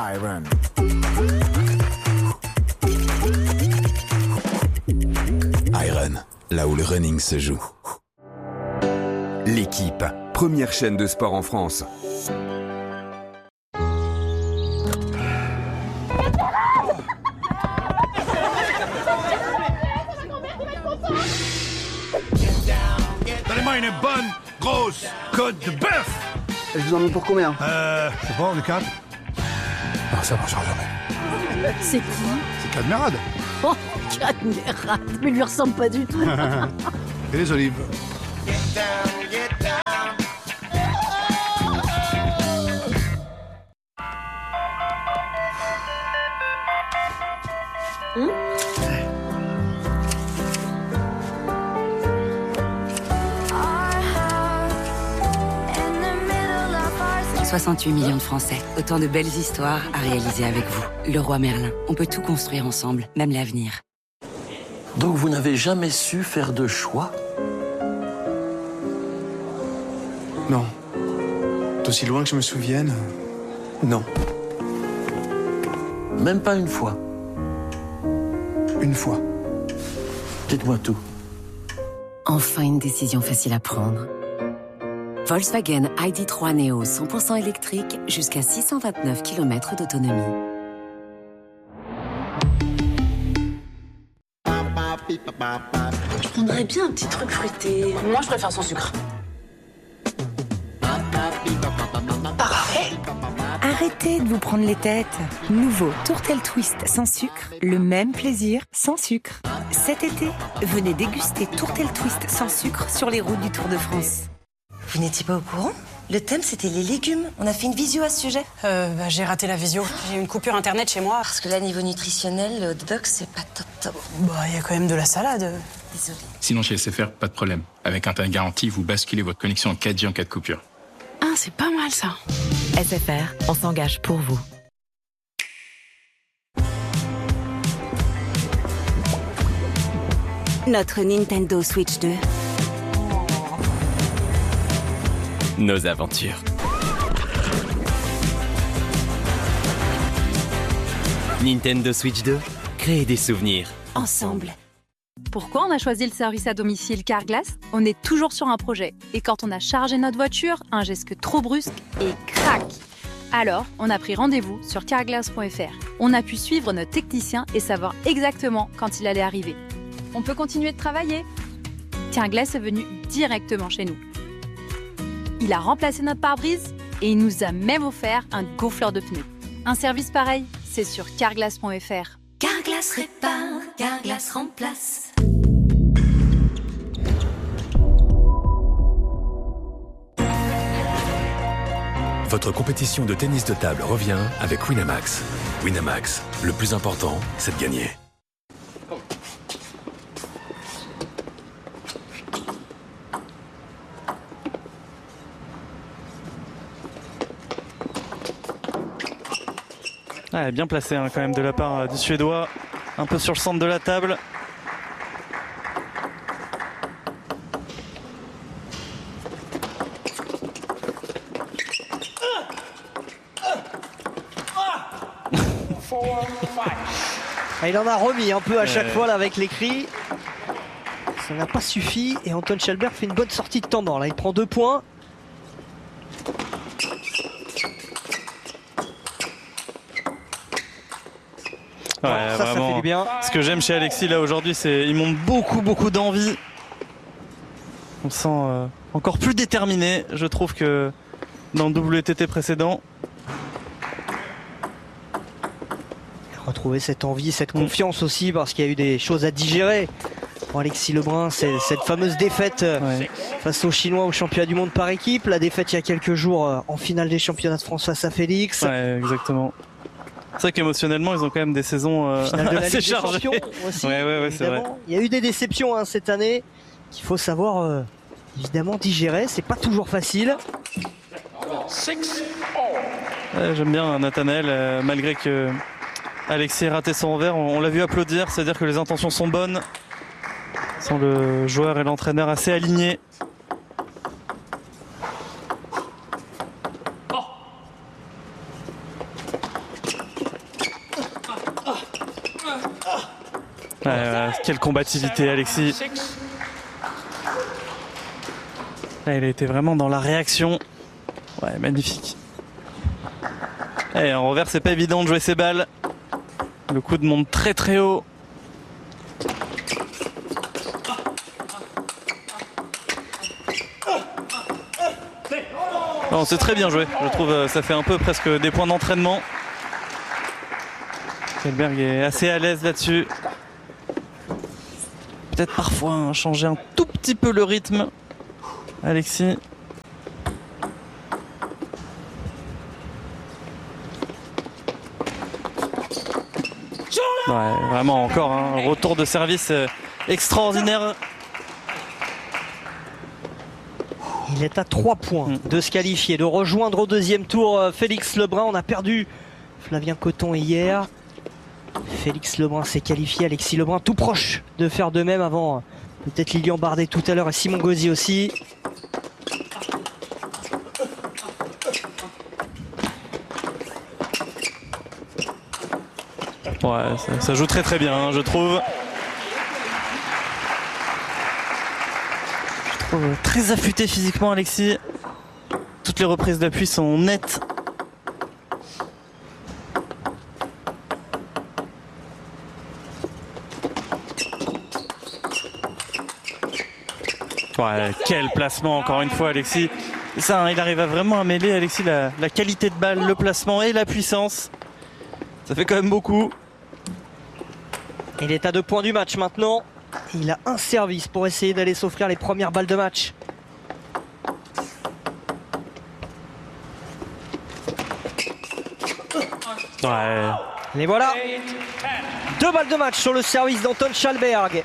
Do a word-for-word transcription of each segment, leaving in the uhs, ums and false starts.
Iron. Iron, là où le running se joue. L'équipe, première chaîne de sport en France. Donnez-moi une bonne grosse côte de bœuf. Je vous en mets pour combien? Euh, je sais pas, on est quatre. Non, ça marchera jamais. C'est qui? C'est Cadmerade. Oh, Cadmerade, mais il lui ressemble pas du tout. Et les olives. soixante-huit millions de Français, autant de belles histoires à réaliser avec vous. Leroy Merlin, on peut tout construire ensemble, même l'avenir. Donc vous n'avez jamais su faire de choix? Non. D'aussi loin que je me souvienne, non. Même pas une fois? Une fois. Dites-moi tout. Enfin une décision facile à prendre. Volkswagen I D trois Neo cent pour cent électrique jusqu'à six cent vingt-neuf kilomètres d'autonomie. Je prendrais bien un petit truc fruité. Moi, je préfère sans sucre. Parfait. Arrêtez de vous prendre les têtes. Nouveau Tourtel Twist sans sucre, le même plaisir sans sucre. Cet été, venez déguster Tourtel Twist sans sucre sur les routes du Tour de France. Vous n'étiez pas au courant? Le thème, c'était les légumes. On a fait une visio à ce sujet. Euh, bah, j'ai raté la visio. J'ai eu une coupure internet chez moi. Parce que là, niveau nutritionnel, le hot dog, c'est pas top top. Bah, il y a quand même de la salade. Désolée. Sinon, chez S F R, pas de problème. Avec Internet Garantie, vous basculez votre connexion en quatre G en cas de coupure. Ah, c'est pas mal, ça. S F R, on s'engage pour vous. Notre Nintendo Switch deux. Nos aventures. Nintendo Switch deux, créer des souvenirs ensemble. Pourquoi on a choisi le service à domicile Carglass? On est toujours sur un projet. Et quand on a chargé notre voiture, un geste trop brusque et crac! Alors, on a pris rendez-vous sur carglass point f r. On a pu suivre notre technicien et savoir exactement quand il allait arriver. On peut continuer de travailler. Carglass est venu directement chez nous. Il a remplacé notre pare-brise et il nous a même offert un gonfleur de pneus. Un service pareil, c'est sur carglass point f r. Carglass répare, Carglass remplace. Votre compétition de tennis de table revient avec Winamax. Winamax, le plus important, c'est de gagner. Ah, bien placé hein, quand même de la part euh, du Suédois, un peu sur le centre de la table. Ah, il en a remis un peu à chaque euh... fois là, avec les cris. Ça n'a pas suffi et Anton Schelberg fait une bonne sortie de tendant. Là, il prend deux points. Ouais, ça, vraiment. ça fait du bien. Ce que j'aime chez Alexis là aujourd'hui, c'est qu'il montre beaucoup beaucoup d'envie. On sent euh, encore plus déterminé, je trouve, que dans le W T T précédent. Retrouver cette envie, cette confiance aussi, parce qu'il y a eu des choses à digérer pour Alexis Lebrun. C'est cette fameuse défaite ouais. face aux Chinois au championnat du monde par équipe, la défaite il y a quelques jours en finale des championnats de France face à Félix. Ouais, exactement. C'est vrai qu'émotionnellement, ils ont quand même des saisons euh, finale de la assez Ligue des chargées. Champions aussi, ouais, ouais, ouais, c'est vrai. Il y a eu des déceptions hein, cette année qu'il faut savoir euh, évidemment digérer. C'est pas toujours facile. Ouais, j'aime bien Nathanaël, euh, malgré que Alexis a raté son revers, on, on l'a vu applaudir, c'est-à-dire que les intentions sont bonnes. Sans le joueur et l'entraîneur assez alignés. Euh, quelle combativité, Alexis. Là, il a été vraiment dans la réaction. Ouais, magnifique. Et en revers, c'est pas évident de jouer ses balles. Le coude monte très très haut. Non, c'est très bien joué. Je trouve ça fait un peu presque des points d'entraînement. Kjellberg est assez à l'aise là-dessus. Peut-être parfois hein, changer un tout petit peu le rythme. Alexis. Ouais, vraiment encore un hein, retour de service euh, extraordinaire. Il est à trois points de se qualifier, de rejoindre au deuxième tour euh, Félix Lebrun. On a perdu Flavien Coton hier. Félix Lebrun s'est qualifié, Alexis Lebrun tout proche de faire de même avant euh, peut-être Lilian Bardet tout à l'heure et Simon Gauzy aussi. Ouais, ça, ça joue très très bien, hein, je trouve. Je trouve très affûté physiquement, Alexis. Toutes les reprises d'appui sont nettes. Ouais, quel placement encore une fois, Alexis. Ça, hein, il arrive à vraiment à mêler, Alexis, la, la qualité de balle, le placement et la puissance. Ça fait quand même beaucoup. Il est à deux points du match maintenant. Il a un service pour essayer d'aller s'offrir les premières balles de match. Ouais. Les voilà. Deux balles de match sur le service d'Anton Kjellberg.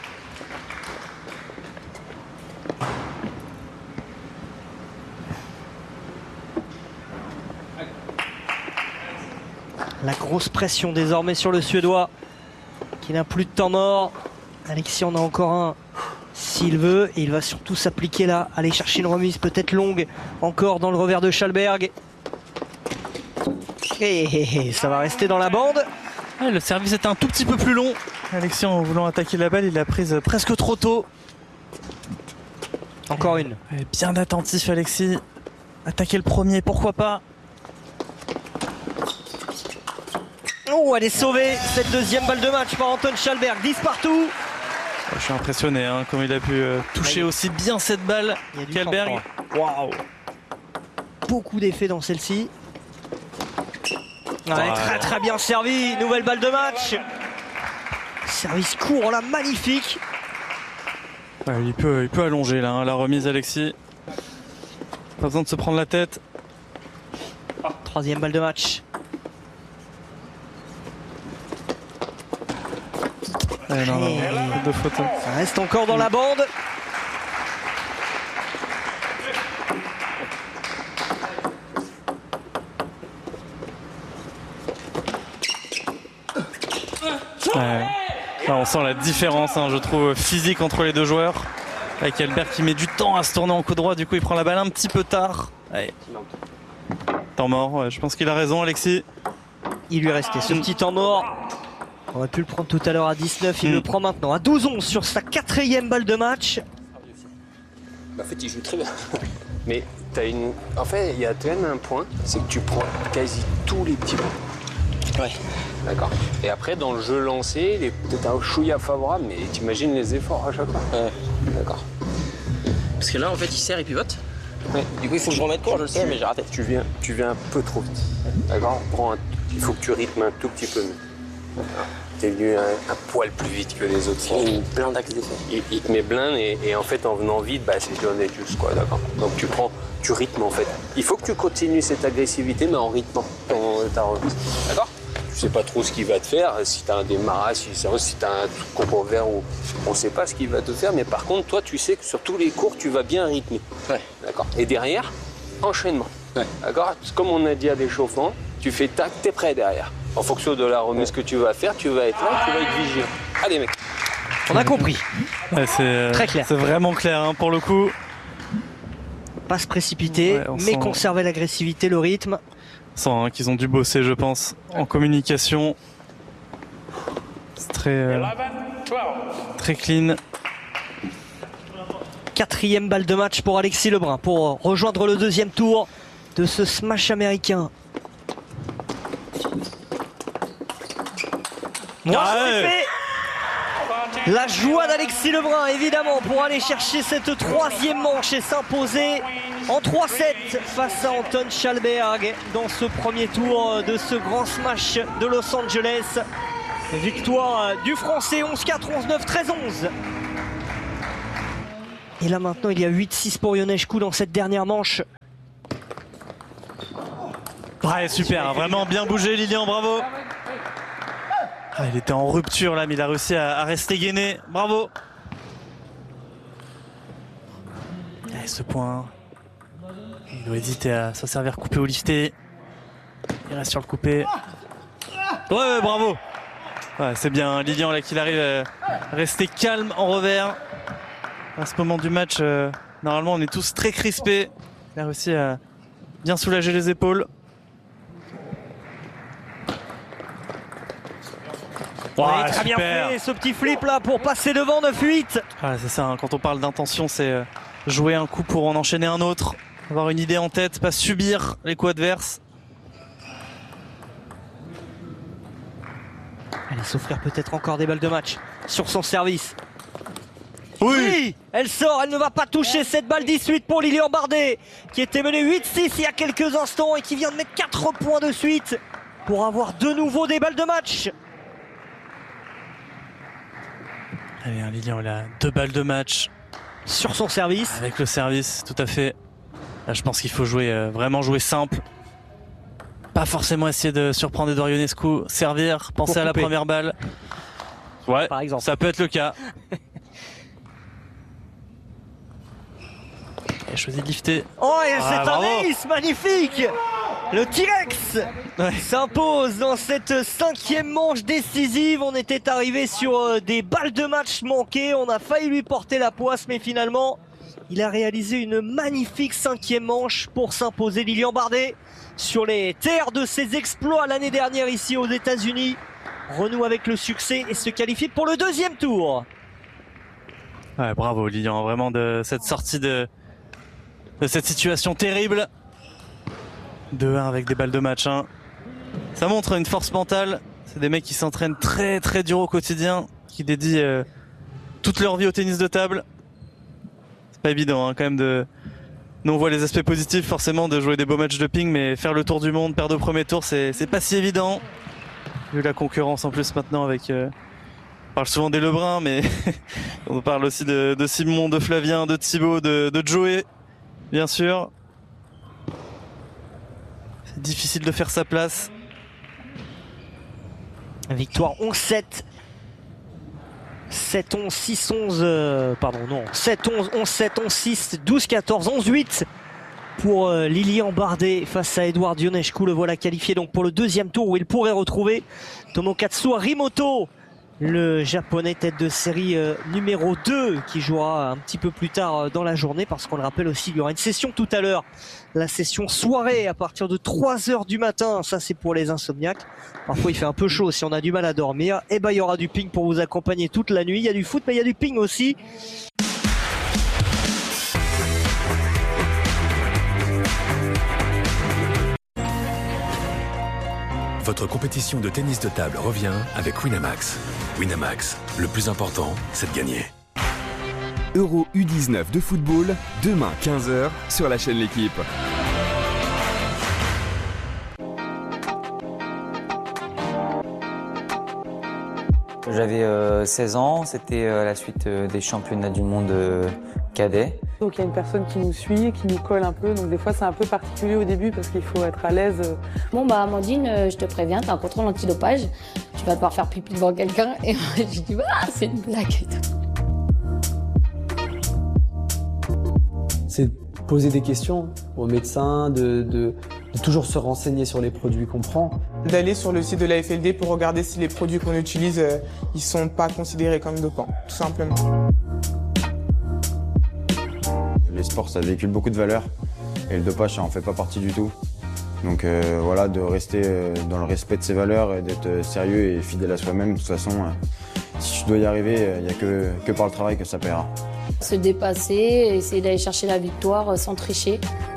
La grosse pression désormais sur le Suédois qui n'a plus de temps mort. Alexis en a encore un s'il veut. Et il va surtout s'appliquer là, aller chercher une remise peut-être longue encore dans le revers de Kjellberg. Et ça va rester dans la bande. Ouais, le service était un tout petit peu plus long. Alexis en voulant attaquer la balle, il l'a prise presque trop tôt. Encore une. Ouais, bien attentif Alexis. Attaquer le premier, pourquoi pas. Oh, elle est sauvée, cette deuxième balle de match par Anton Kjellberg, dix partout. Je suis impressionné, hein, comme il a pu euh, toucher aussi bien cette balle. Kjellberg. Waouh. Beaucoup d'effets dans celle-ci. Ouais, ouais. Très très bien servi, nouvelle balle de match. Service court là, magnifique. Ouais, il, peut, il peut allonger là, hein, la remise Alexis. Pas besoin de se prendre la tête. Troisième balle de match. Ouais, non, non, non, de faute. Ça reste encore dans la bande. Ouais. Là, on sent la différence, hein, je trouve, physique entre les deux joueurs. Avec Kjellberg qui met du temps à se tourner en coup droit, du coup il prend la balle un petit peu tard. Ouais. Temps mort, ouais, je pense qu'il a raison Alexis. Il lui restait ce petit temps mort. On aurait pu le prendre tout à l'heure à dix-neuf, il mmh. le prend maintenant à douze onze sur sa quatrième balle de match. En fait, il joue très bien. Mais t'as une... en fait, il y a quand même un point, c'est que tu prends quasi tous les petits points. Ouais. D'accord. Et après, dans le jeu lancé, il est peut-être un chouïa favorable, mais t'imagines les efforts à chaque fois. Ouais. D'accord. Parce que là, en fait, il serre, il pivote. Ouais. Du coup, il faut que je remette court, je le sais, mais j'ai raté. Tu viens, tu viens un peu trop vite. D'accord. Prends un... Il faut que tu rythmes un tout petit peu mieux. T'es venu un, un poil plus vite que les autres. Il me blinde avec d'effets. Il, il te met blinde et, et en fait en venant vite, bah, c'est John et juste quoi, d'accord. Donc tu prends, tu rythmes en fait. Il faut que tu continues cette agressivité mais en rythmant ton, ta remise. D'accord. Tu sais pas trop ce qu'il va te faire, si t'as un démarrage, si, si t'as un compo vert ou on sait pas ce qu'il va te faire, mais par contre toi tu sais que sur tous les cours tu vas bien rythmer. Ouais. D'accord. Et derrière, enchaînement. Ouais. D'accord. Comme on a dit à l'échauffement, tu fais tac, t'es prêt derrière. En fonction de la remise que tu vas faire, tu vas être là, tu vas être vigilant. Allez mec. On a compris. Ouais, c'est euh, très clair. C'est vraiment clair hein, pour le coup. Pas se précipiter, ouais, mais sent... conserver l'agressivité, le rythme. On sent hein, qu'ils ont dû bosser, je pense, en communication. C'est très, euh, Très clean. Quatrième balle de match pour Alexis Lebrun pour rejoindre le deuxième tour de ce smash américain. Ah ouais. La joie d'Alexis Lebrun évidemment pour aller chercher cette troisième manche et s'imposer en trois sept face à Anton Schallberg dans ce premier tour de ce grand smash de Los Angeles. Victoire du Français onze quatre, onze neuf, treize onze. Et là maintenant il y a huit six pour Ionescu dans cette dernière manche. Ouais, super, vraiment bien bougé Lilian, bravo. Ah, il était en rupture là, mais il a réussi à, à rester gainé. Bravo. Allez, ce point. Il doit hésiter à s'en servir coupé ou lifté. Il reste sur le coupé. Ouais, ouais, bravo. Ouais, c'est bien Lilian là qu'il arrive à rester calme en revers. À ce moment du match, euh, normalement on est tous très crispés. Il a réussi à bien soulager les épaules. Ouais, Ouais, très bien super. fait ce petit flip là pour passer devant neuf huit. Ah, c'est ça, hein, quand on parle d'intention, c'est euh, jouer un coup pour en enchaîner un autre, avoir une idée en tête, pas subir les coups adverses. Allez, s'offrir peut-être encore des balles de match sur son service. Oui. Oui, elle sort, elle ne va pas toucher cette balle. Dix-huit pour Lilian Bardet qui était mené huit six il y a quelques instants et qui vient de mettre quatre points de suite pour avoir de nouveau des balles de match. Allez, hein, Lilian, il a deux balles de match. Sur son service. Avec le service, tout à fait. Là, je pense qu'il faut jouer, euh, vraiment jouer simple. Pas forcément essayer de surprendre Edouard Ionescu. Servir, penser à la première balle. Ouais, par exemple. Ça peut être le cas. Il a choisi de lifter. Oh, et Ah, c'est un bravo. ace magnifique. Le T-Rex ouais. s'impose dans cette cinquième manche décisive. On était arrivé sur euh, des balles de match manquées. On a failli lui porter la poisse, mais finalement, il a réalisé une magnifique cinquième manche pour s'imposer. Lilian Bardet sur les terres de ses exploits l'année dernière ici aux États-Unis. Renoue avec le succès et se qualifie pour le deuxième tour. Ouais, bravo Lilian, vraiment de cette sortie de, de cette situation terrible. deux un avec des balles de match. Hein. Ça montre une force mentale. C'est des mecs qui s'entraînent très très dur au quotidien, qui dédient euh, toute leur vie au tennis de table. C'est pas évident hein, quand même de... Nous on voit les aspects positifs forcément de jouer des beaux matchs de ping, mais faire le tour du monde, perdre au premier tour, c'est pas si évident. Vu la concurrence en plus maintenant avec... Euh... On parle souvent des Lebrun, mais on parle aussi de, de Simon, de Flavien, de Thibaut, de, de Joey, bien sûr. C'est difficile de faire sa place. Victoire onze sept. sept onze, six onze, euh, pardon non, sept onze, onze sept, onze six, douze quatorze, onze huit pour euh, Lilian Bardet face à Edouard Ionescu. Le voilà qualifié donc pour le deuxième tour où il pourrait retrouver Tomokatsu Harimoto, le japonais tête de série euh, numéro deux qui jouera un petit peu plus tard euh, dans la journée, parce qu'on le rappelle aussi, il y aura une session tout à l'heure, la session soirée à partir de trois heures du matin. Ça c'est pour les insomniaques. Parfois il fait un peu chaud si on a du mal à dormir. Et ben il y aura du ping pour vous accompagner toute la nuit. Il y a du foot mais il y a du ping aussi. Votre compétition de tennis de table revient avec Winamax. Winamax, le plus important, c'est de gagner. Euro U dix-neuf de football, demain quinze heures sur la chaîne L'Équipe. J'avais euh, seize ans, c'était à la suite euh, des championnats du monde euh, cadet. Donc il y a une personne qui nous suit, qui nous colle un peu, donc des fois c'est un peu particulier au début parce qu'il faut être à l'aise. Bon bah Amandine, euh, je te préviens, t'as un contrôle antidopage, tu vas devoir faire pipi devant quelqu'un. Et moi je dis ah c'est une blague et tout. C'est poser des questions aux médecins, de, de, de toujours se renseigner sur les produits qu'on prend. D'aller sur le site de la F L D pour regarder si les produits qu'on utilise, euh, ils sont pas considérés comme dopants, tout simplement. Les sports, ça véhicule beaucoup de valeurs et le dopage, ça en fait pas partie du tout. Donc euh, voilà, de rester euh, dans le respect de ses valeurs et d'être sérieux et fidèle à soi-même, de toute façon, euh, si tu dois y arriver, il n'y a que, que par le travail que ça paiera. Se dépasser, essayer d'aller chercher la victoire sans tricher.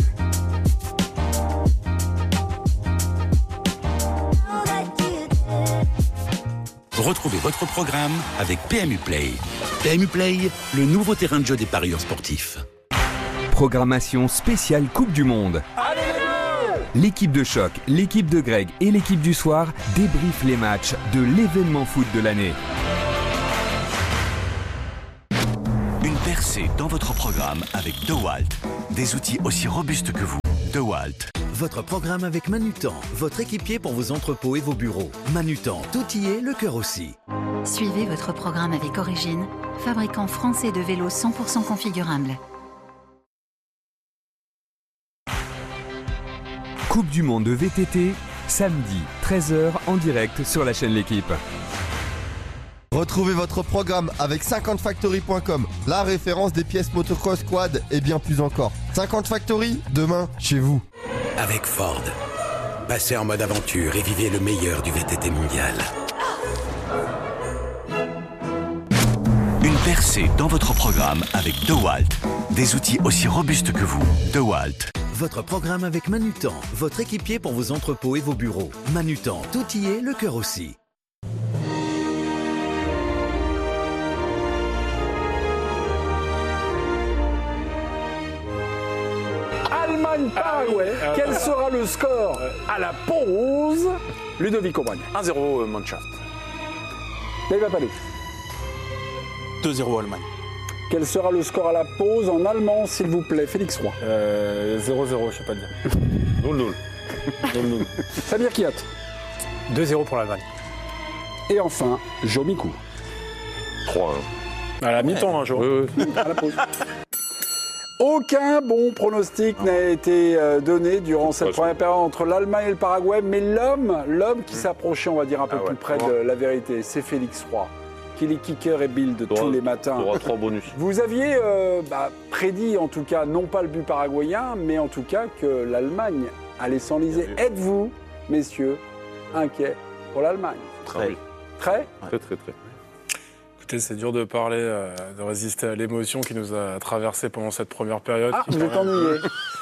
Retrouvez votre programme avec P M U Play. P M U Play, le nouveau terrain de jeu des parieurs sportifs. Programmation spéciale Coupe du Monde. L'équipe de choc, l'équipe de Greg et l'équipe du soir débriefent les matchs de l'événement foot de l'année. Une percée dans votre programme avec DeWalt. Des outils aussi robustes que vous. DeWalt. Votre programme avec Manutan, votre équipier pour vos entrepôts et vos bureaux. Manutan, tout y est, le cœur aussi. Suivez votre programme avec Origine, fabricant français de vélos cent pour cent configurables. Coupe du Monde de V T T, samedi treize heures en direct sur la chaîne L'Équipe. Retrouvez votre programme avec cinquante factory point com, la référence des pièces motocross, quad et bien plus encore. cinquante Factory, demain, chez vous. Avec Ford, passez en mode aventure et vivez le meilleur du V T T mondial. Une percée dans votre programme avec DeWalt. Des outils aussi robustes que vous. DeWalt. Votre programme avec Manutan, votre équipier pour vos entrepôts et vos bureaux. Manutan, tout y est, le cœur aussi. Allemagne-Paraguay, euh, quel sera le score à la pause? Ludovic Aubragne. un zéro euh, Mannschaft. Dave Appalé. deux zéro Allemagne. Quel sera le score à la pause en allemand, s'il vous plaît, Félix Roy? Euh, zéro zéro, je sais pas dire. nul nul. Samir Kiat. deux zéro pour l'Allemagne. Et enfin, Jo Mikou. trois un. À la mi-temps, un jour. Oui, oui. À la pause. Aucun bon pronostic n'a été donné durant cette première période entre l'Allemagne et le Paraguay, mais l'homme, l'homme qui s'approchait, on va dire, un peu Ah ouais, plus près ouais. de la vérité, c'est Félix Roy, qui est kicker et build tous les matins. Tu auras trois bonus. Vous aviez euh, bah, prédit, en tout cas, non pas le but paraguayen, mais en tout cas que l'Allemagne allait s'enliser. Êtes-vous, messieurs, inquiets pour l'Allemagne? Très. Très Très, très, très. Écoutez, c'est dur de parler, euh, de résister à l'émotion qui nous a traversé pendant cette première période. Ah, qui vous êtes ennuyé.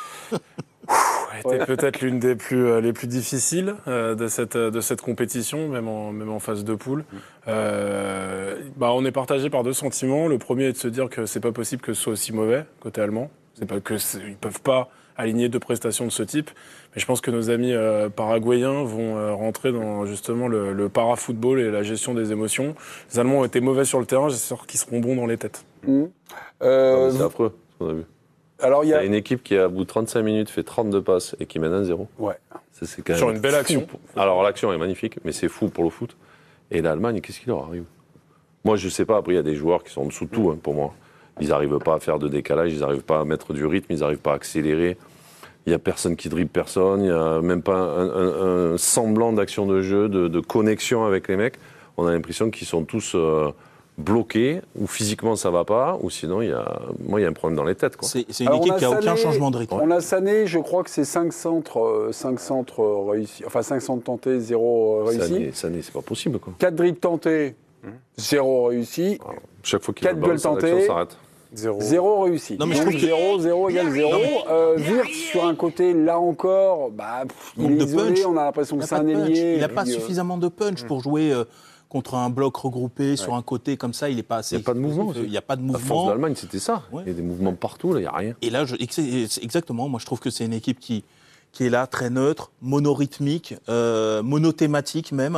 a été ouais. peut-être l'une des plus, euh, les plus difficiles euh, de, cette, de cette compétition, même en, même en phase de poule. Mmh. Euh, bah, on est partagé par deux sentiments. Le premier est de se dire que c'est pas possible que ce soit aussi mauvais côté allemand. C'est pas que c'est, ils peuvent pas aligner deux prestations de ce type. Mais je pense que nos amis euh, paraguayens vont euh, rentrer dans justement le, le para-football et la gestion des émotions. Les Allemands ont été mauvais sur le terrain, j'espère qu'ils seront bons dans les têtes. Mmh. Euh, c'est affreux, ce qu'on a vu. Alors, il y a une équipe qui, à bout de trente-cinq minutes, fait trente-deux passes et qui mène un zéro. Ouais. Ça, c'est quand sur même une belle action. Pour... Alors, l'action est magnifique, mais c'est fou pour le foot. Et l'Allemagne, qu'est-ce qui leur arrive? Moi, je sais pas. Après, il y a des joueurs qui sont en dessous de tout, hein, pour moi. Ils n'arrivent pas à faire de décalage, ils n'arrivent pas à mettre du rythme, ils n'arrivent pas à accélérer. Il n'y a personne qui dribble personne, il n'y a même pas un, un, un semblant d'action de jeu, de, de connexion avec les mecs. On a l'impression qu'ils sont tous euh, bloqués, ou physiquement ça ne va pas, ou sinon, il y a, moi, il y a un problème dans les têtes. Quoi. C'est, c'est une Alors équipe qui n'a aucun changement de rythme. On a Sané, je crois que c'est cinq centres, cinq centres réussis, enfin cinq centres tentés, zéro réussi. Sané, Sané, c'est pas possible. Quoi. quatre dribbles tentés, zéro réussi. Alors, chaque fois qu'il y a quatre duels tentés, s'arrête. Zéro. Zéro réussi. Non, mais je trouve zéro, zéro égale zéro. Euh, Wirtz, sur un côté, là encore, bah, pff, il est isolé, punch. On a l'impression que c'est un ailier. Il n'a pas euh... suffisamment de punch pour jouer euh, contre un bloc regroupé ouais. sur un côté comme ça. Il n'est pas assez. Il n'y a pas de mouvement. Il n'y a pas de mouvement. La force de l'Allemagne, c'était ça. Ouais. Il y a des mouvements partout, là, il n'y a rien. Et là, je, exactement, moi je trouve que c'est une équipe qui, qui est là, très neutre, monorhythmique, euh, monothématique même,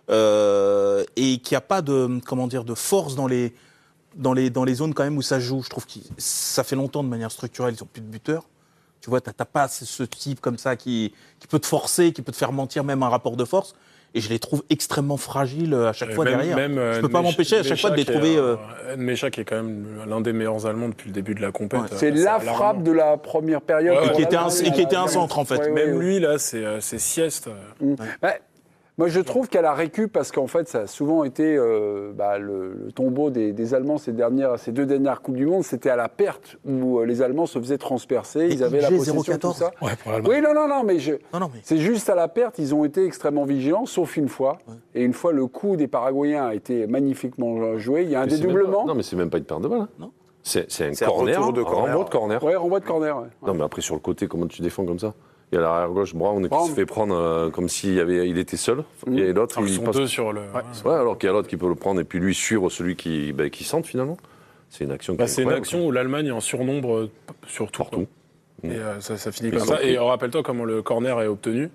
euh, et qui n'a pas de, comment dire, de force dans les. Dans les, dans les zones quand même où ça joue. Je trouve que ça fait longtemps de manière structurelle, ils n'ont plus de buteurs. Tu vois, tu n'as pas ce type comme ça qui, qui peut te forcer, qui peut te faire mentir même un rapport de force. Et je les trouve extrêmement fragiles à chaque fois même, derrière. Même, je ne peux pas m'empêcher à chaque fois de les trouver... Euh... Nmecha qui est quand même l'un des meilleurs Allemands depuis le début de la compétition. Ouais. C'est euh, la frappe de la première période. Ouais, et qui était un, et qui était un centre en fait. Ouais, même ouais, lui, là, c'est, c'est sieste. Mmh. Ouais. Moi, je trouve qu'elle a récup parce qu'en fait, ça a souvent été euh, bah, le, le tombeau des, des Allemands ces, dernières, ces deux dernières Coupes du Monde. C'était à la perte où euh, les Allemands se faisaient transpercer. Ils avaient la possession, tout ça. Ouais, pour l'Allemagne. Oui, non, non, non, mais, je... non, non, mais... c'est juste à la perte. Ils ont été extrêmement vigilants, sauf une fois. Ouais. Et une fois, le coup des Paraguayens a été magnifiquement joué. Il y a un mais dédoublement. Pas... Non, mais c'est même pas une perte de balle. Hein. Non. C'est, c'est un c'est corner, un de corner. renvoi de corner. Oui, renvoi de corner. Ouais. Non, mais après, sur le côté, comment tu défends comme ça? Il y a l'arrière-gauche, Brown, qui Brown. se fait prendre euh, comme s'il y avait, il était seul. Mmh. Et l'autre, ah, il sont passe... deux sur le... Ouais, ouais alors qu'il y a l'autre qui peut le prendre et puis lui suivre celui qui, bah, qui centre finalement. C'est une action qui bah, est C'est une action où l'Allemagne est en surnombre sur tout. Partout. Et euh, ça, ça finit comme ça. Et rappelle-toi comment le corner est obtenu.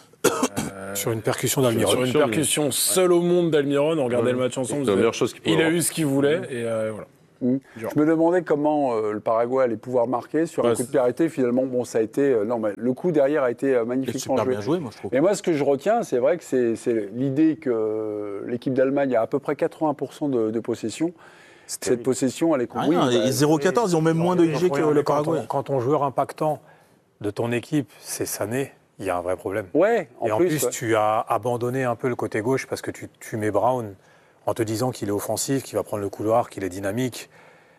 Euh, sur une percussion d'Almiron. Sur une percussion ouais. seule au monde d'Almiron. On regardait ouais. le match ensemble. C'est la meilleure chose qu'il Il avoir. a eu ce qu'il voulait mmh. et euh, voilà. Mmh. Je me demandais comment euh, le Paraguay allait pouvoir marquer sur ouais, un coup de pied arrêté. Finalement, bon, ça a été euh, non, mais le coup derrière a été euh, magnifiquement super joué. Bien joué, moi je trouve. Et moi, ce que je retiens, c'est vrai que c'est, c'est l'idée que l'équipe d'Allemagne a à peu près quatre-vingts pour cent de, de possession. C'était Cette possession, elle est ah, oui, bah, et zéro virgule quatorze, ils ont même moins de I G que le Paraguay. Quand, quand ton joueur impactant de ton équipe, c'est Sané, il y a un vrai problème. Ouais. En et plus, en plus, ouais. tu as abandonné un peu le côté gauche parce que tu, tu mets Brown en te disant qu'il est offensif, qu'il va prendre le couloir, qu'il est dynamique.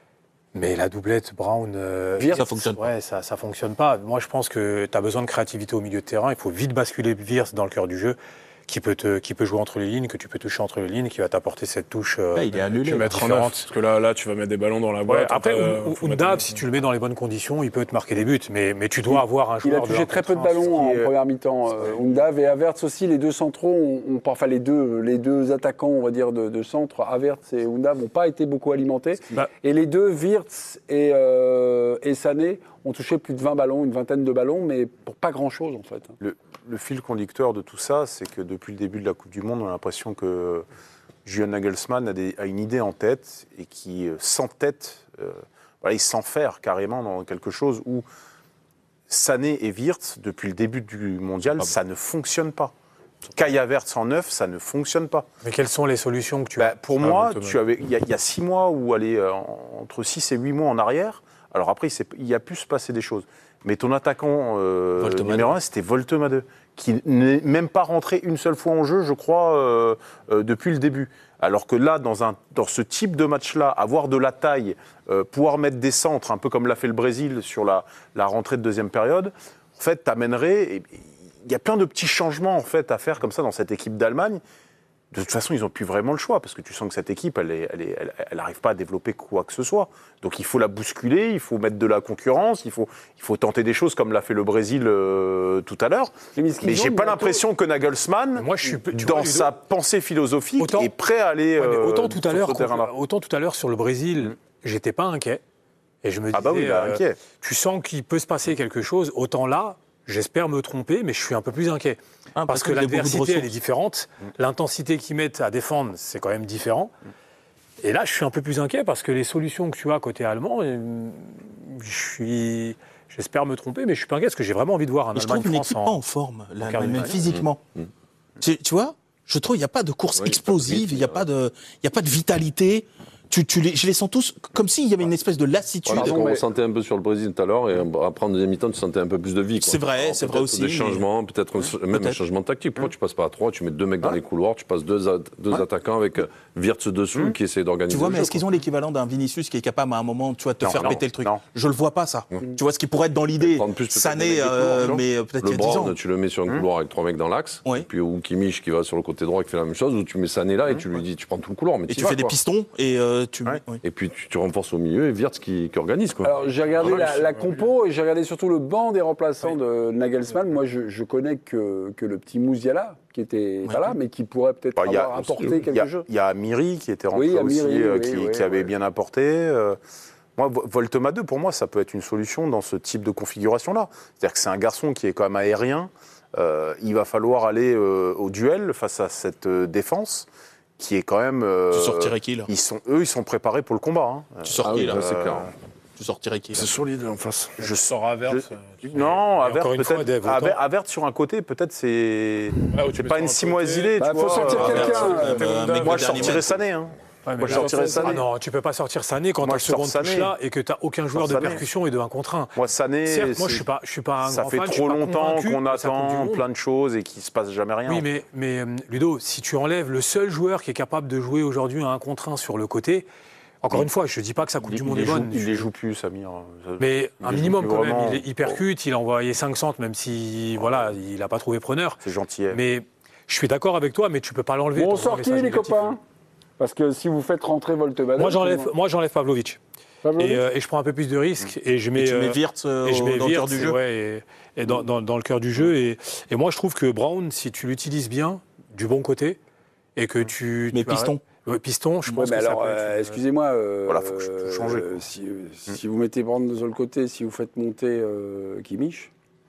Mais la doublette Brown, euh, Wirtz, ça fonctionne ouais, ça, ça fonctionne pas. Moi, je pense que tu as besoin de créativité au milieu de terrain. Il faut vite basculer Wirtz dans le cœur du jeu, qui peut te, qui peut jouer entre les lignes, que tu peux toucher entre les lignes, qui va t'apporter cette touche. Euh, là, il est annulé. Tu mettre en neuf, parce que là, là, tu vas mettre des ballons dans la boîte. Ouais, après, Undav, si tu le mets dans les bonnes conditions, il peut te marquer des buts. Mais, mais tu dois il, avoir un joueur. Il a touché très peu de ballons en est... première mi-temps. Euh, Undav et Havertz aussi, les deux centraux, ont, ont, enfin les deux, les deux attaquants, on va dire de, de centre, Havertz et Undav, n'ont pas été beaucoup alimentés. Bah. Et les deux, Wirtz et, euh, et Sané, ont touché plus de vingt ballons, une vingtaine de ballons, mais pour pas grand-chose en fait. Le, le fil conducteur de tout ça, c'est que depuis le début de la Coupe du Monde, on a l'impression que Julian Nagelsmann a, des, a une idée en tête et qui s'entête, euh, voilà, il s'enferre carrément dans quelque chose où Sané et Wirtz, depuis le début du mondial, ah ça bon. ne fonctionne pas. Kai Havertz en neuf, ça ne fonctionne pas. Mais quelles sont les solutions que tu bah, as Pour moi, tu avais, il y, y a six mois ou allez, euh, entre six et huit mois en arrière. Alors après, il y a pu se passer des choses. Mais ton attaquant euh, numéro un, c'était Woltemade, qui n'est même pas rentré une seule fois en jeu, je crois, euh, euh, depuis le début. Alors que là, dans, un, dans ce type de match-là, avoir de la taille, euh, pouvoir mettre des centres, un peu comme l'a fait le Brésil sur la, la rentrée de deuxième période, en fait, t'amènerais... Il y a plein de petits changements en fait, à faire comme ça dans cette équipe d'Allemagne. De toute façon, ils n'ont plus vraiment le choix, parce que tu sens que cette équipe, elle n'arrive elle elle, elle pas à développer quoi que ce soit. Donc il faut la bousculer, il faut mettre de la concurrence, il faut, il faut tenter des choses comme l'a fait le Brésil euh, tout à l'heure. Mais, mais j'ai pas l'impression que Nagelsmann, moi, je suis, dans vois, sa pensée philosophique, autant, est prêt à aller ouais, euh, autant, tout à l'heure, autant tout à l'heure sur le Brésil, mmh. j'étais pas inquiet. Et je me disais, ah bah oui, bah, euh, inquiet. Tu sens qu'il peut se passer quelque chose, autant là, j'espère me tromper, mais je suis un peu plus inquiet. Ah, parce, parce que, que l'adversité, elle est différente. Mmh. L'intensité qu'ils mettent à défendre, c'est quand même différent. Mmh. Et là, je suis un peu plus inquiet parce que les solutions que tu as côté allemand, je suis... J'espère me tromper, mais je suis pas inquiet parce que j'ai vraiment envie de voir un Allemagne-France. Je trouve une équipe en... pas en forme, là, en même physiquement. Mmh. Tu, tu vois, je trouve qu'il n'y a pas de course oui, explosive, il n'y a, a, a pas de vitalité. Tu, tu les, je les sens tous comme s'il y avait une espèce de lassitude. Voilà, on mais... ressentait un peu sur le Brésil tout à l'heure, et après en deuxième mi-temps, tu sentais un peu plus de vie. Quoi. C'est vrai, Alors, c'est vrai aussi. Des changements, mais... peut-être ouais, même peut-être. un changement de tactique. Pourquoi mmh. tu passes pas à trois, tu mets deux mecs dans ouais. les couloirs, tu passes deux, a- deux ouais. attaquants avec Wirtz dessous mmh. qui essaie d'organiser. Tu vois, le mais jeu, est-ce qu'ils ont l'équivalent d'un Vinicius qui est capable à un moment, tu vois, de te non, faire non, péter le truc non. Je le vois pas ça. Mmh. Tu vois ce qui pourrait être dans l'idée. Sané, mais peut-être il y a dix ans. Tu le mets sur un couloir avec trois mecs dans l'axe, puis ou Kimmich qui va sur le côté droit qui fait la même chose, ou tu mets Sané là et tu lui dis, tu prends tout le couloir. Et tu fais des pistons et tu. Et puis tu renforces au milieu et Wirtz qui, qui organise. Quoi. Alors j'ai regardé la, la compo et j'ai regardé surtout le banc des remplaçants oui. de Nagelsmann. Moi je, je connais que, que le petit Mouziala qui était oui. pas là, mais qui pourrait peut-être bah, avoir a, apporté quelque chose. Il y a Amiri qui était rentré oui, aussi, Amiri, euh, oui, qui, oui, qui avait oui. bien apporté. Euh, moi, Woltemade, pour moi, ça peut être une solution dans ce type de configuration-là. C'est-à-dire que c'est un garçon qui est quand même aérien. Euh, il va falloir aller euh, au duel face à cette euh, défense. Qui est quand même. Euh, tu sortirais qui là ils sont, eux, ils sont préparés pour le combat. Hein. Tu sors qui là, euh, c'est clair. Tu sortirais qui là C'est solide en face. Je sors Havertz. Je... Non, Havertz peut-être. Havertz sur un côté, peut-être c'est. Ouais, c'est pas une simoisilée. Il bah, faut sortir quelqu'un. Moi, je sortirais Sané. Hein. Ouais, Moi, je sortirais Sané. Ah non, tu peux pas sortir Sané quand tu as ce seconde touche là et que tu n'as aucun joueur de percussion et de un contre un. Moi, Sané, certes, moi, je suis pas, je suis pas un ça grand fait fan, trop longtemps qu'on attend plein de choses et qu'il se passe jamais rien. Oui, mais, mais Ludo, si tu enlèves le seul joueur qui est capable de jouer aujourd'hui à un contre un sur le côté, encore oui. une fois, je ne dis pas que sa Coupe il, du Monde est joue, bonne. Il ne les joue plus, Samir. Mais il un minimum quand vraiment. même. Il, il percute, il a envoyé cinq centres, même si voilà, il n'a pas trouvé preneur. C'est gentil. Mais je suis d'accord avec toi, mais tu ne peux pas l'enlever. Bon, on sort qui, les négatif. copains? Parce que si vous faites rentrer Voltebadov... Moi, j'enlève, moi, j'enlève Pavlovic. Pavlovic et, euh, et je prends un peu plus de risques. Mmh. Et je mets, et tu mets Wirtz euh, et je mets dans Wirtz, le cœur du jeu. Ouais, et, et dans, dans, dans le cœur du jeu. Et, et moi, je trouve que Brown, si tu l'utilises bien, du bon côté, et que tu... Mais tu piston. Ouais, piston, je pense ouais, mais que alors, ça peut euh, excusez-moi, euh, voilà, faut, faut changer. Euh, si, euh, si vous mettez Brown sur le côté, si vous faites monter euh, Kimmich,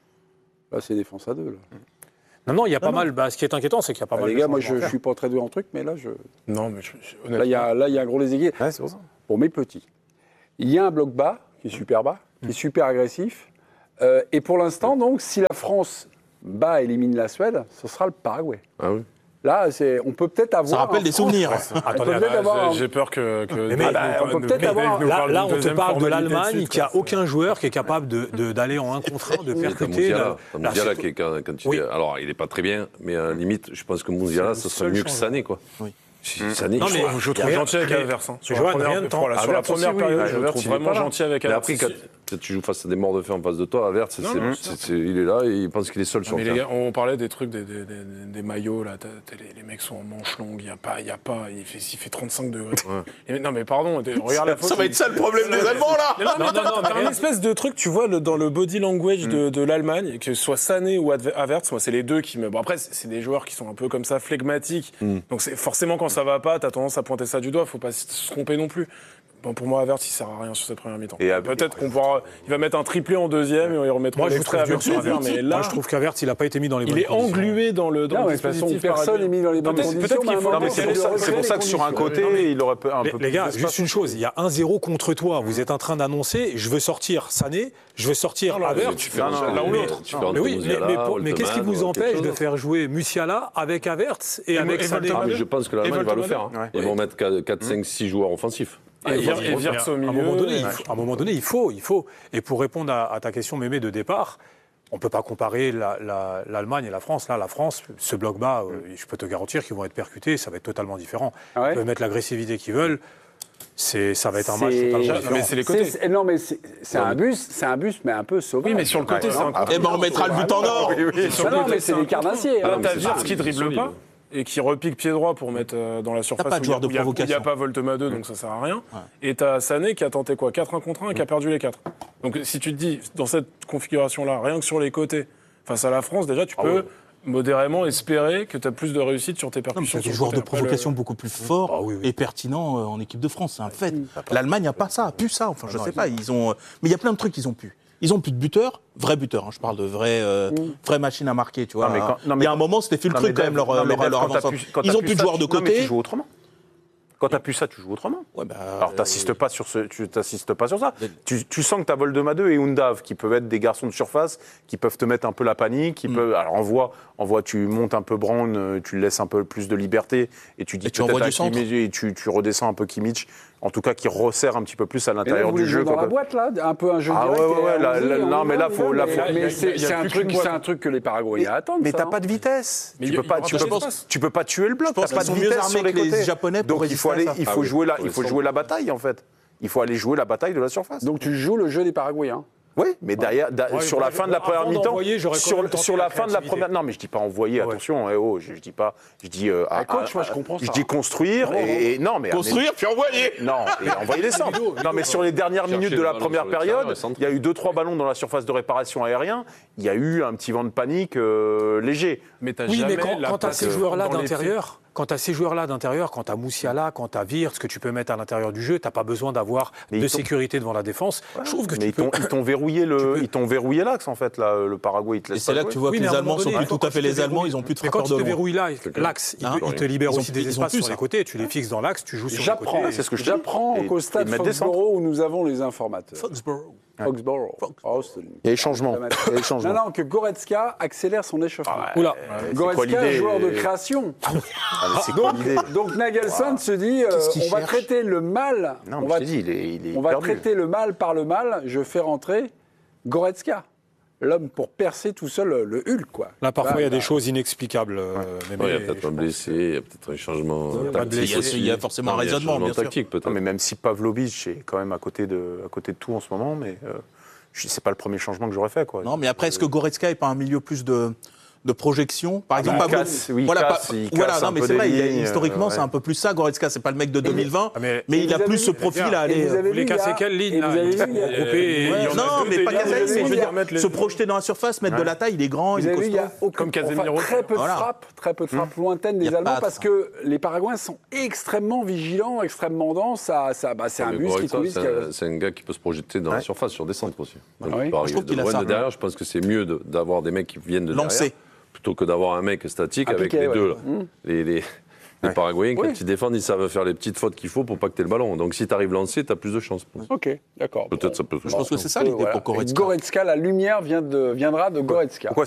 là, c'est défense à deux. Là. Non, non, il y a non, pas non. mal. Bah, ce qui est inquiétant, c'est qu'il y a pas ah, mal. Les de gars, moi, je, je suis pas très doué en truc, mais là, je. Non, mais je, je, là, il y a, là, il y a un gros léséguier. Ouais, c'est pour ça. Pour mes petits, il y a un bloc bas qui est super bas, qui est super agressif, euh, et pour l'instant, donc, si la France bat élimine la Suède, ce sera le Paraguay. Ah oui. Là, c'est, on peut peut-être avoir. Ça rappelle des souvenirs. Attendez, bah, avoir... j'ai peur que. que mais, ah bah, on peut peut-être avoir. Là, là on te parle de l'Allemagne qui a aucun joueur qui est capable de, de, d'aller en un contre un, de percuter. T'as Mouziala qui est quand, quand il, oui. Alors, il n'est pas très bien, mais à la limite, je pense que Mouziala, ça serait mieux que Sané, quoi. Oui. Sané, non, mais je trouve gentil avec Havertz. Je vois rien de temps. Sur la première période, je le trouve vraiment gentil avec Havertz. Mais après, quand tu joues face à des morts de faim en face de toi, Havertz, il est là et il pense qu'il est seul sur le terrain. Mais les gars, on parlait des trucs, des, des, des, des maillots, là, les mecs sont en manches longues, il n'y a pas, il y a pas, il fait, il fait trente-cinq degrés. Ouais. Non mais pardon, regarde la photo. Ça va être ça le problème des Allemands, là. Non, non, non, t'as un espèce de truc, tu vois, dans le body language de l'Allemagne, que ce soit Sané ou Havertz, moi c'est les deux qui me... Bon après, c'est des joueurs qui sont un peu comme ça, flegmatiques, donc forcément quand ça va pas, t'as tendance à pointer ça du doigt, faut pas se tromper non plus. Bon, pour moi, Havertz, il sert à rien sur cette première mi-temps. Et peut-être qu'on pourra, il va mettre un triplé en deuxième et on remettra l'extrait à Havertz. Mais là, moi, je trouve qu'Havertz, il n'a pas été mis dans les bonnes conditions. Il est englué dans le, dans non, le dispositif. Personne n'est mis dans les bonnes conditions. Peut-être qu'il faut. C'est pour ça que sur un côté, il aurait un peu. Les gars, juste une chose, il y a un zéro contre toi. Vous êtes en train d'annoncer, je veux sortir Sané, je veux sortir Havertz. Tu fais l'un ou l'autre. Mais oui, mais qu'est-ce qui vous empêche de faire jouer Musiala avec Havertz et avec Sané? Je pense que l'Allemagne va le faire. Ils vont mettre quatre, cinq, six joueurs offensifs. Et, et Wirtz au milieu. À un moment donné, il faut, à un moment donné, il faut, il faut. Et pour répondre à, à ta question, Mémé, de départ, on ne peut pas comparer la, la, l'Allemagne et la France. Là, la France, ce bloc bas, euh, je peux te garantir qu'ils vont être percutés, ça va être totalement différent. Ah ouais. Ils peuvent mettre l'agressivité qu'ils veulent. C'est, ça va être un match totalement différent. Non, mais c'est les côtés. C'est, non, mais c'est, c'est un bus, c'est un bus, mais un peu sauvage. Oui, mais sur le côté, c'est un. Eh ben, on mettra le but en or. Non, mais c'est des carnassiers. T'as Wirtz qui dribble pas et qui repique pied droit pour mettre euh, dans la surface. T'as pas de joueur de provocation. Il n'y a pas Voltema deux, donc ça sert à rien. Ouais. Et t'as Sané qui a tenté quoi, quatre un contre un et qui a perdu les quatre. Donc si tu te dis, dans cette configuration-là, rien que sur les côtés, face à la France, déjà, tu ah peux ouais. modérément espérer que tu as plus de réussite sur tes percussions. Il y a des joueurs de provocation le... beaucoup plus forts ah oui, oui. et pertinents euh, en équipe de France, c'est un fait. Mmh. L'Allemagne n'a pas ça, plus ça. Enfin, je ne sais pas. Ils ont... Mais il y a plein de trucs qu'ils ont pu. Ils ont plus de buteurs, vrais buteurs, hein, je parle de vraies, euh, mmh. vraies machines à marquer, tu vois. Non, mais quand, non, mais il y a un moment, c'était fait le truc quand même, leur, non, leur, leur avant-centre. Ils ont plus de joueurs de côté. Non, mais tu joues autrement. Quand tu as plus ça, tu joues autrement. Ouais, bah, alors, tu n'assistes euh... pas, pas sur ça. Tu, tu sens que tu as Voldema deux et Undav, qui peuvent être des garçons de surface, qui peuvent te mettre un peu la panique. Qui mm. peuvent, alors, envoie, envoie, tu montes un peu Brown, tu laisses un peu plus de liberté. Et tu dis et tu envoies du centre. Et tu, tu redescends un peu Kimmich. En tout cas, qui resserre un petit peu plus à l'intérieur là, du jeu. Dans la boîte, là, un peu un jeu ah, direct. Ah ouais, ouais, là, là, non, mais là, faut, là, faut. Mais c'est, c'est un truc, c'est un truc que les Paraguayens attendent. Mais t'as pas de vitesse. Tu peux pas, tu peux, tu peux pas tuer le bloc. T'as pas de vitesse sur les côtés. Japonais. Donc il faut aller, il faut jouer la, il faut jouer la bataille en fait. Il faut aller jouer la bataille de la surface. Donc tu joues le jeu des Paraguayens. Oui, mais derrière, ouais, sur ouais, la fin de la première mi-temps, sur, sur la fin de la première, non, mais je dis pas envoyer, ouais. attention, eh oh, je, je dis pas, je dis, euh, à, coach, à, moi je comprends ça. Je dis construire non, et, et non, mais construire mais, puis envoyer. Non, et envoyer les centres. Non, mais sur les dernières minutes de la première période, il y a eu deux trois ballons dans la surface de réparation aérien. Il y a eu un petit vent de panique euh, léger. Mais t'as oui, jamais mais quand, quand t'as ces joueurs-là d'intérieur. Quand tu as ces joueurs-là d'intérieur, quand tu as Musiala, quand tu as Wirtz, que tu peux mettre à l'intérieur du jeu, tu n'as pas besoin d'avoir mais de sécurité devant la défense. Ouais. Je trouve que mais tu ils, peux... ils t'ont verrouillé le, ils t'ont verrouillé l'axe en fait, là, le Paraguay. Ils te et c'est là que tu vois oui, que les Allemands sont plus tout à fait les Allemands, ils ont plus de frappeurs de loin. Mais quand tu te verrouilles là, l'axe, il, hein il te libère aussi des espaces sur les côtés, tu les fixes dans l'axe, tu joues sur les côtés. C'est ce que j'apprends au stade Foxborough où nous avons les informateurs. Foxborough. Foxborough. Il y a les changements. Non, non, que Goretzka accélère son échauffement. Oula. Goretzka, joueur de création. Ah, c'est donc, l'idée. donc Nagelsmann wow. se dit, euh, on va traiter le mal. Non, on va, dit, il est, il est on va perdu. traiter le mal par le mal. Je fais rentrer Goretzka. L'homme pour percer tout seul le, le Hulk, quoi. Là, parfois, il y a là, des choses inexplicables. Euh, ouais. ouais, il y a peut-être un blessé, il y a peut-être un changement il tactique. Il y, a, il y a forcément un raisonnement, bien sûr. Tactique, peut-être. Non, mais même si Pavlovic est quand même à côté de, à côté de tout en ce moment, mais euh, c'est pas le premier changement que j'aurais fait, quoi. Non, mais après, est-ce que Goretzka n'est pas un milieu plus de... de projection, par exemple, ah, Pablo, casse, oui, voilà, casse, pas, il voilà, casse non, un mais peu c'est vrai, des il a, lignes, historiquement, euh, c'est ouais. un peu plus ça. Goretzka, c'est pas le mec de deux mille vingt, ah, mais, mais il a plus vu, ce profil à aller. Vous, vous voulez casser quelle ligne là? Non, mais pas casser, mais je veux dire, se projeter dans la surface, mettre de la taille, il est grand, il est costaud. Comme Casemiro. Très peu de frappes, très peu de frappes lointaines des Allemands parce que les Paraguayens sont extrêmement vigilants, extrêmement denses. Ça, ça, bah, c'est un bus qui coulisse. C'est un gars qui peut se projeter dans la surface sur des centres aussi. Je trouve qu'il a ça. Derrière, je pense que c'est mieux d'avoir des mecs qui viennent de lancer. Plutôt que d'avoir un mec statique à avec piquer, les ouais. deux. Là. Mmh. Les, les, les ouais. Paraguayens, quand oui. ils défendent, ils savent faire les petites fautes qu'il faut pour pas que tu aies le ballon. Donc si tu arrives lancé, tu as plus de chances. Ok, d'accord. Peut-être bon, ça peut Je pense que c'est ça l'idée voilà. pour Goretzka. Goretzka, la lumière vient de, viendra de Goretzka. Pourquoi